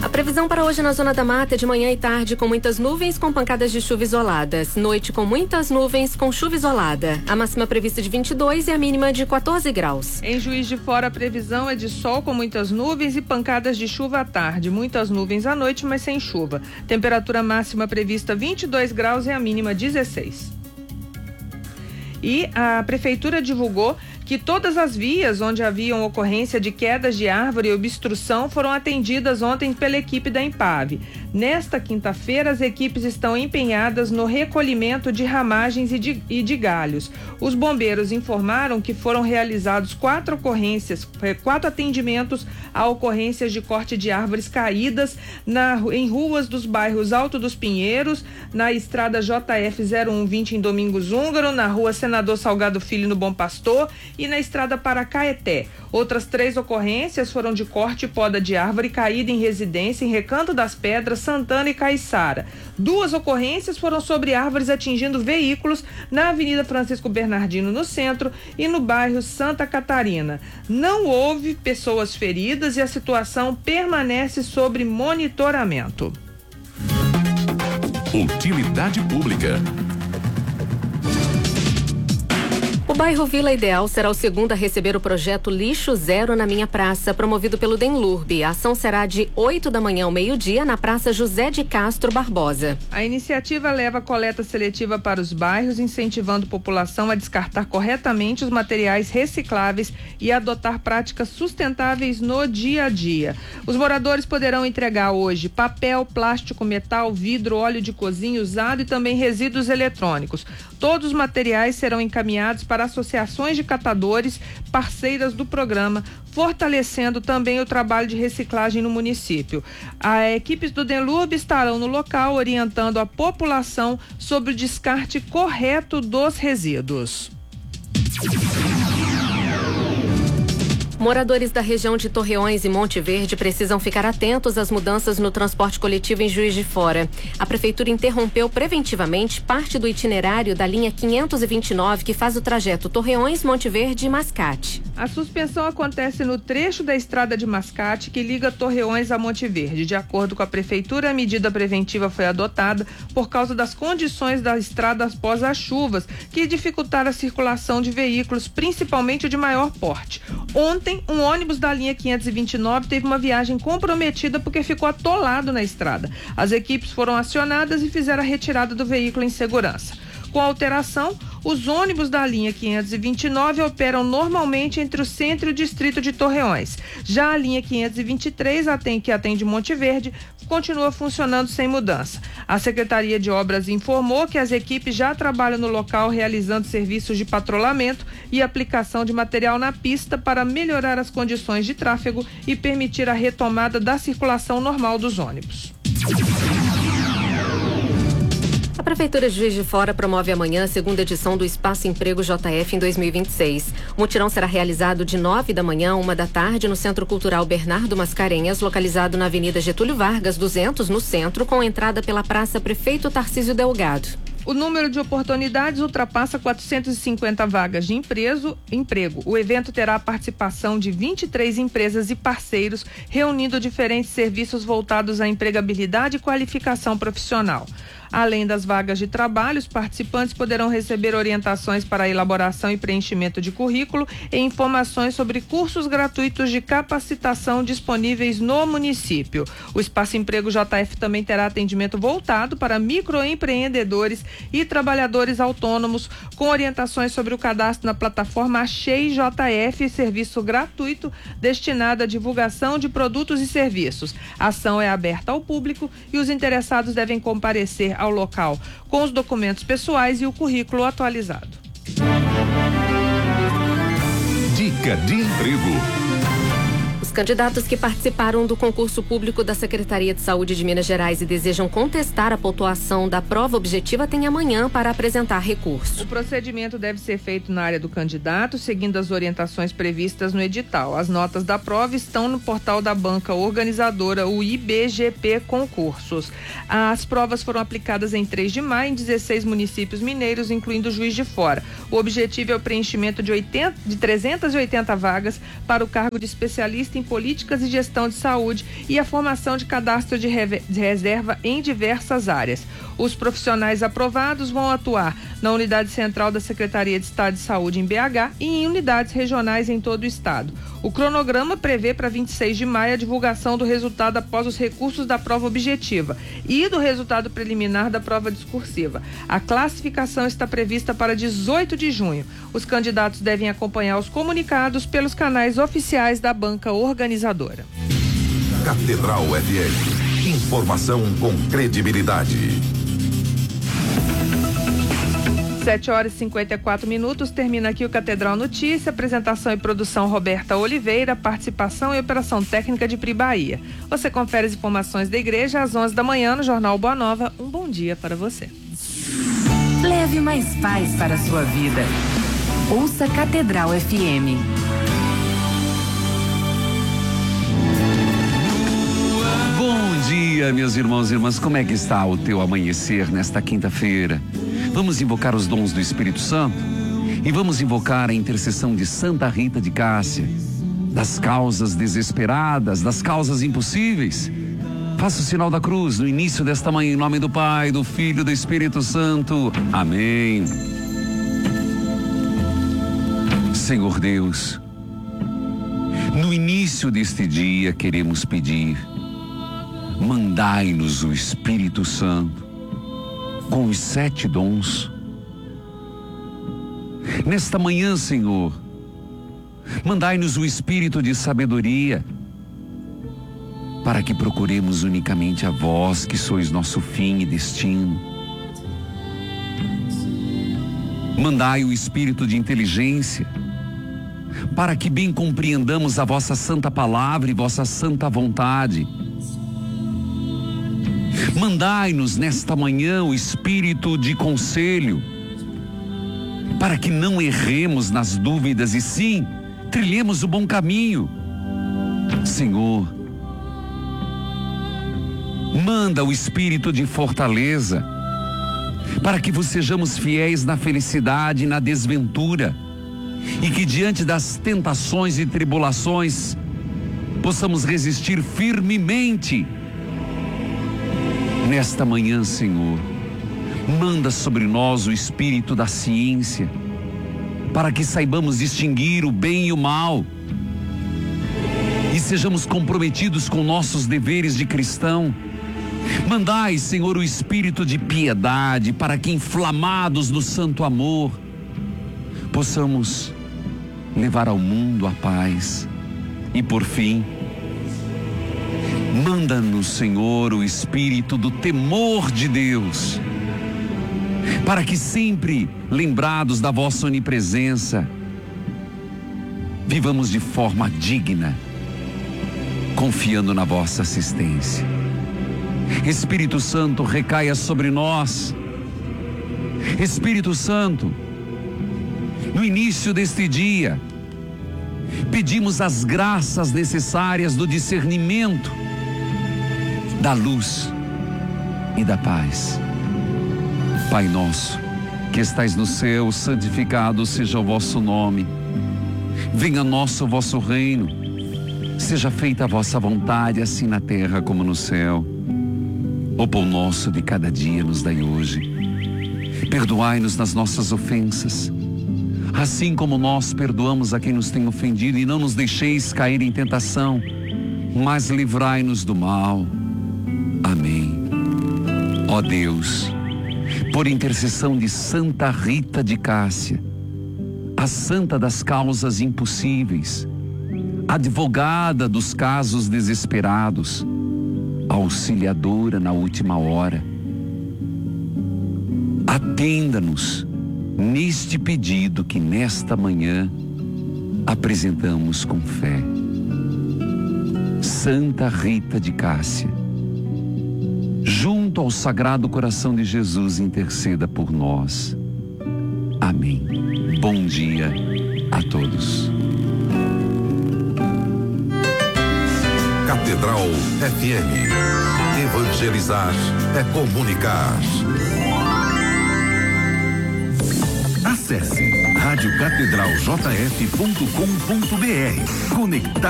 Previsão para hoje na Zona da Mata é de manhã e tarde com muitas nuvens com pancadas de chuva isoladas. Noite com muitas nuvens com chuva isolada. A máxima prevista de 22 e a mínima de 14 graus. Em Juiz de Fora a previsão é de sol com muitas nuvens e pancadas de chuva à tarde. Muitas nuvens à noite, mas sem chuva. Temperatura máxima prevista 22 graus e a mínima 16. E a Prefeitura divulgou que todas as vias onde haviam ocorrência de quedas de árvore e obstrução foram atendidas ontem pela equipe da Empave. Nesta quinta-feira, as equipes estão empenhadas no recolhimento de ramagens e de galhos. Os bombeiros informaram que foram realizados 4 atendimentos a ocorrências de corte de árvores caídas em ruas dos bairros Alto dos Pinheiros, na estrada JF 0120 em Domingos Húngaro, na rua Senador Salgado Filho no Bom Pastor e na estrada para Caeté. Outras 3 ocorrências foram de corte e poda de árvore caída em residência em Recanto das Pedras, Santana e Caiçara. 2 ocorrências foram sobre árvores atingindo veículos na Avenida Francisco Bernardino no centro e no bairro Santa Catarina. Não houve pessoas feridas e a situação permanece sob monitoramento. Utilidade pública. O bairro Vila Ideal será o segundo a receber o projeto Lixo Zero na Minha Praça, promovido pelo Denlurb. A ação será de 8 da manhã ao meio-dia na Praça José de Castro Barbosa. A iniciativa leva coleta seletiva para os bairros, incentivando a população a descartar corretamente os materiais recicláveis e adotar práticas sustentáveis no dia a dia. Os moradores poderão entregar hoje papel, plástico, metal, vidro, óleo de cozinha usado e também resíduos eletrônicos. Todos os materiais serão encaminhados para associações de catadores parceiras do programa, fortalecendo também o trabalho de reciclagem no município. As equipes do Denlurb estarão no local orientando a população sobre o descarte correto dos resíduos. Moradores da região de Torreões e Monte Verde precisam ficar atentos às mudanças no transporte coletivo em Juiz de Fora. A Prefeitura interrompeu preventivamente parte do itinerário da linha 529 que faz o trajeto Torreões, Monte Verde e Mascate. A suspensão acontece no trecho da estrada de Mascate que liga Torreões a Monte Verde. De acordo com a Prefeitura, a medida preventiva foi adotada por causa das condições da estrada após as chuvas, que dificultaram a circulação de veículos, principalmente o de maior porte. Ontem, um ônibus da linha 529 teve uma viagem comprometida porque ficou atolado na estrada. As equipes foram acionadas e fizeram a retirada do veículo em segurança. Com a alteração, os ônibus da linha 529 operam normalmente entre o centro e o distrito de Torreões. Já a linha 523, que atende Monte Verde, continua funcionando sem mudança. A Secretaria de Obras informou que as equipes já trabalham no local realizando serviços de patrulhamento e aplicação de material na pista para melhorar as condições de tráfego e permitir a retomada da circulação normal dos ônibus. A Prefeitura de Juiz de Fora promove amanhã a segunda edição do Espaço Emprego JF em 2026. O mutirão será realizado de 9 da manhã a 1 da tarde no Centro Cultural Bernardo Mascarenhas, localizado na Avenida Getúlio Vargas, 200, no centro, com entrada pela Praça Prefeito Tarcísio Delgado. O número de oportunidades ultrapassa 450 vagas de emprego. O evento terá a participação de 23 empresas e parceiros, reunindo diferentes serviços voltados à empregabilidade e qualificação profissional. Além das vagas de trabalho, os participantes poderão receber orientações para a elaboração e preenchimento de currículo e informações sobre cursos gratuitos de capacitação disponíveis no município. O Espaço Emprego JF também terá atendimento voltado para microempreendedores e trabalhadores autônomos, com orientações sobre o cadastro na plataforma Achei JF, serviço gratuito destinado à divulgação de produtos e serviços. A ação é aberta ao público e os interessados devem comparecer ao local com os documentos pessoais e o currículo atualizado. Dica de emprego. Os candidatos que participaram do concurso público da Secretaria de Saúde de Minas Gerais e desejam contestar a pontuação da prova objetiva têm amanhã para apresentar recurso. O procedimento deve ser feito na área do candidato, seguindo as orientações previstas no edital. As notas da prova estão no portal da banca organizadora, o IBGP Concursos. As provas foram aplicadas em 3 de maio em 16 municípios mineiros, incluindo Juiz de Fora. O objetivo é o preenchimento de 380 vagas para o cargo de especialista em em políticas e gestão de saúde e a formação de cadastro de reserva em diversas áreas. Os profissionais aprovados vão atuar na unidade central da Secretaria de Estado de Saúde em BH e em unidades regionais em todo o estado. O cronograma prevê para 26 de maio a divulgação do resultado após os recursos da prova objetiva e do resultado preliminar da prova discursiva. A classificação está prevista para 18 de junho. Os candidatos devem acompanhar os comunicados pelos canais oficiais da banca organizadora. Catedral FM. Informação com credibilidade. 7h54, termina aqui o Catedral Notícia, apresentação e produção Roberta Oliveira, participação e operação técnica de Pri Bahia. Você confere as informações da igreja às 11 da manhã no Jornal Boa Nova. Um bom dia para você. Leve mais paz para a sua vida. Ouça Catedral FM. Bom dia, meus irmãos e irmãs, como é que está o teu amanhecer nesta quinta-feira? Vamos invocar os dons do Espírito Santo e vamos invocar a intercessão de Santa Rita de Cássia, das causas desesperadas, das causas impossíveis. Faça o sinal da cruz no início desta manhã, em nome do Pai, do Filho e do Espírito Santo. Amém. Senhor Deus, no início deste dia queremos pedir: mandai-nos o Espírito Santo com os 7 dons. Nesta manhã, Senhor, mandai-nos o Espírito de sabedoria, para que procuremos unicamente a vós, que sois nosso fim e destino. Mandai o Espírito de inteligência, para que bem compreendamos a vossa santa palavra e vossa santa vontade. Mandai-nos nesta manhã o Espírito de conselho, para que não erremos nas dúvidas e sim trilhemos o bom caminho. Senhor, manda o Espírito de fortaleza, para que vos sejamos fiéis na felicidade e na desventura, e que diante das tentações e tribulações possamos resistir firmemente. Nesta manhã, Senhor, manda sobre nós o Espírito da ciência, para que saibamos distinguir o bem e o mal, e sejamos comprometidos com nossos deveres de cristão. Mandai, Senhor, o Espírito de piedade, para que, inflamados no santo amor, possamos levar ao mundo a paz. E por fim, manda-nos, Senhor, o Espírito do temor de Deus, para que sempre, lembrados da vossa onipresença, vivamos de forma digna, confiando na vossa assistência. Espírito Santo, recaia sobre nós. Espírito Santo, no início deste dia, pedimos as graças necessárias do discernimento, da luz e da paz. Pai nosso, que estais no céu, santificado seja o vosso nome. Venha a nós o vosso reino. Seja feita a vossa vontade, assim na terra como no céu. O pão nosso de cada dia nos dai hoje. Perdoai-nos nas nossas ofensas, assim como nós perdoamos a quem nos tem ofendido, e não nos deixeis cair em tentação, mas livrai-nos do mal. Amém. Ó Deus, por intercessão de Santa Rita de Cássia, a santa das causas impossíveis, advogada dos casos desesperados, auxiliadora na última hora, atenda-nos neste pedido que nesta manhã apresentamos com fé. Santa Rita de Cássia, junto ao Sagrado Coração de Jesus, interceda por nós. Amém. Bom dia a todos. Catedral FM. Evangelizar é comunicar. Acesse radiocatedraljf.com.br. Conectar